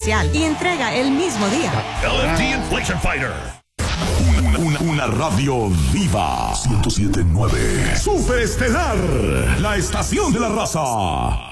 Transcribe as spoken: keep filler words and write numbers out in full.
especial y entrega el mismo día. L F T Inflation Fighter. Una, una, una radio viva. ciento siete punto nueve. Superestelar. La estación de la raza.